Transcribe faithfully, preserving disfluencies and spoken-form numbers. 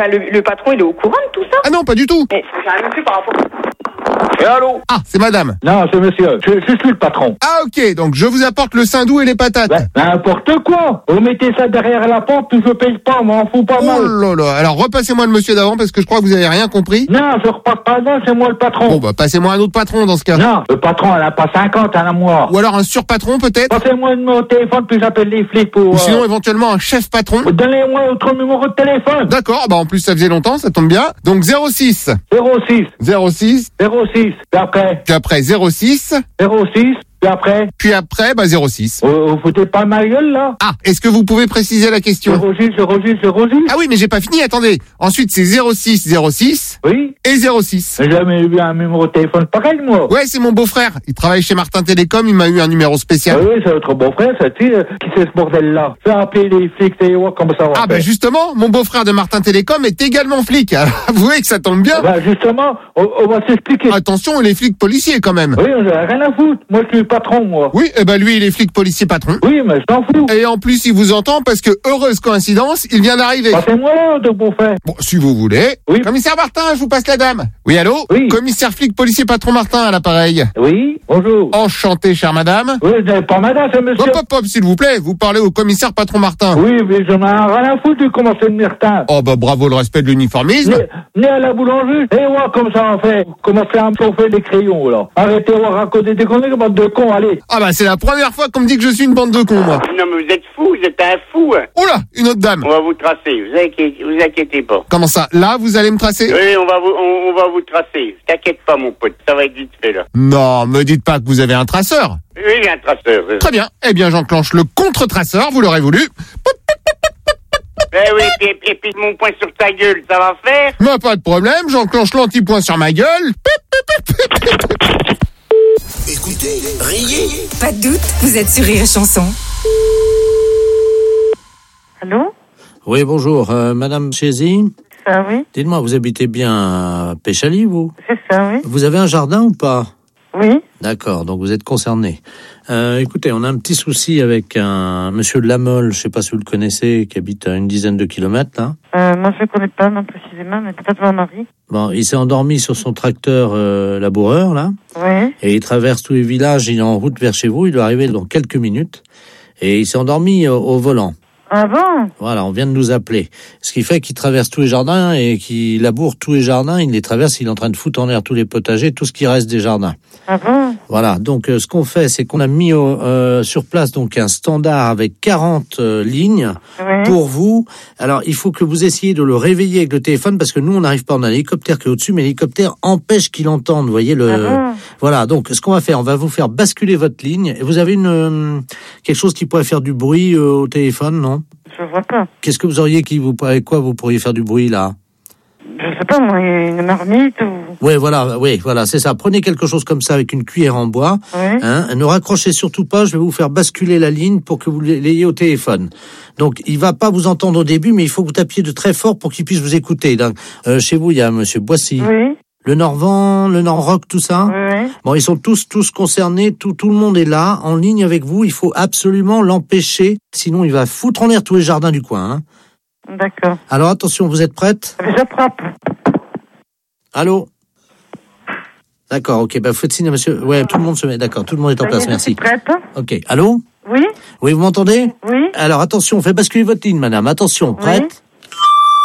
ben, le, le patron, il est au courant de tout ça? Ah non, pas du tout. Mais j'ai un monsieur par rapport... Et allô? Ah, c'est madame. Non, c'est monsieur. Je, je suis le patron. Ah ok, donc je vous apporte le saindoux et les patates. Ouais, n'importe quoi. Vous mettez ça derrière la porte, puis je paye pas, m'en fous pas mal. Oh là là, alors repassez-moi le monsieur d'avant parce que je crois que vous avez rien compris. Non, je repasse pas là, c'est moi le patron. Bon bah passez-moi un autre patron dans ce cas. Non, le patron, elle a pas cinquante, elle a moi. Ou alors un surpatron peut-être. Passez-moi le numéro de téléphone, puis j'appelle les flics pour... Ou sinon euh... éventuellement un chef patron. Donnez-moi votre numéro de téléphone. D'accord, bah en plus ça faisait longtemps, ça tombe bien. Donc zéro six. zéro six. zéro six. zéro six. Puis après. Puis après zéro six. zéro six. Puis après. Puis après, bah zéro six. Vous, vous foutez pas ma gueule, là? Ah, est-ce que vous pouvez préciser la question? zéro six, zéro six, zéro six. Ah oui, mais j'ai pas fini, attendez. Ensuite c'est zéro six zéro six. Oui. Et zéro six. J'ai jamais eu un numéro de téléphone pareil, moi. Ouais, c'est mon beau-frère. Il travaille chez Martin Télécom, il m'a eu un numéro spécial. Ah oui, c'est votre beau-frère, ça, tu sais, qui c'est ce bordel-là? Fais appeler les flics, et voir comment ça va. Ah bah justement, mon beau-frère de Martin Télécom est également flic. Alors, avouez que ça tombe bien. Bah justement, on, on va s'expliquer. Attention, les flics policiers quand même. Oui, on a rien à foutre. Moi, je suis le patron, moi. Oui, eh ben lui, il est flic policier patron. Oui, mais je t'en fous. Et en plus, il vous entend parce que, heureuse coïncidence, il vient d'arriver. Passez-moi là, de beau-frère. Bon, si vous voulez. Oui. Commissaire Martin, je vous passe la dame. Oui, allô? Oui. Commissaire flic policier patron Martin à l'appareil. Oui, bonjour. Enchanté, chère madame. Oui, vous n'avez pas madame, c'est monsieur. Hop, hop, hop, s'il vous plaît, vous parlez au commissaire patron Martin. Oui, mais j'en ai rien à foutre de commencer le Martin. Oh bah bravo le respect de l'uniformisme. Né, né à la boulangerie, et voir comme ça on fait. Commencez à me chauffer les crayons, là. Arrêtez de raconter des conneries, bande de cons, allez. Ah bah c'est la première fois qu'on me dit que je suis une bande de cons, moi. Non mais vous êtes fou, vous êtes un fou. Hein. Oula, une autre dame. On va vous tracer, vous inquiétez, vous inquiétez pas. Comment ça? Là, vous allez me tracer? Oui, on va vous, on, on va vous tracer. T'inquiète pas mon pote, ça va être vite fait là. Non, me dites pas que vous avez un traceur. Oui, j'ai un traceur. Très bien. Eh bien, j'enclenche le contre-traceur, vous l'aurez voulu. Eh oui, et puis, et puis mon poing sur ta gueule, ça va faire? Mais pas de problème, j'enclenche l'anti-point sur ma gueule. Écoutez, riez. Pas de doute, vous êtes sur Rire et Chanson. Allô? Oui, bonjour, euh, Madame Chézy. Ça, oui. Dites-moi, vous habitez bien à Péchaly, vous? C'est ça, oui. Vous avez un jardin ou pas? Oui. D'accord, donc vous êtes concerné. Euh, écoutez, on a un petit souci avec un monsieur de la Mole, je sais pas si vous le connaissez, qui habite à une dizaine de kilomètres, là. Euh, moi, je ne connais pas, non, précisément, mais peut-être mon mari. Bon, il s'est endormi sur son tracteur euh, laboureur, là. Oui. Et il traverse tous les villages, il est en route vers chez vous, il doit arriver dans quelques minutes. Et il s'est endormi au, au volant. Ah bon? Voilà, on vient de nous appeler. Ce qui fait qu'il traverse tous les jardins et qu'il laboure tous les jardins, il les traverse, il est en train de foutre en l'air tous les potagers, tout ce qui reste des jardins. Ah bon? Voilà, donc euh, ce qu'on fait, c'est qu'on a mis au, euh, sur place donc un standard avec quarante euh, lignes Oui. pour vous. Alors, il faut que vous essayiez de le réveiller avec le téléphone parce que nous, on n'arrive pas, on a l'hélicoptère qui est au-dessus, mais l'hélicoptère empêche qu'il entende, vous voyez le... Ah bon? Voilà, donc ce qu'on va faire, on va vous faire basculer votre ligne. Et vous avez une euh, quelque chose qui pourrait faire du bruit euh, au téléphone, non? Je vois pas. Qu'est-ce que vous auriez qui vous avec quoi vous pourriez faire du bruit là? Je sais pas, moi, une marmite ou... Oui, voilà, oui, voilà, c'est ça. Prenez quelque chose comme ça avec une cuillère en bois. Oui. Hein, ne raccrochez surtout pas. Je vais vous faire basculer la ligne pour que vous l'ayez au téléphone. Donc, il va pas vous entendre au début, mais il faut que vous tapiez de très fort pour qu'il puisse vous écouter. Donc, euh, chez vous, il y a Monsieur Boissy. Oui. Le Norvent, le Norroc, tout ça. Oui, oui. Bon, ils sont tous tous concernés, tout tout le monde est là, en ligne avec vous. Il faut absolument l'empêcher, sinon il va foutre en l'air tous les jardins du coin. Hein. D'accord. Alors attention, vous êtes prête? Je frappe. Allô? D'accord, ok, bah faites signe à monsieur. Ouais, tout le monde se met. D'accord, tout le monde est en Ça y place, est, je suis merci. prête. Ok, allô? Oui. Oui, vous m'entendez? Oui. Alors attention, on fait basculer votre ligne, madame. Attention, prête? Oui.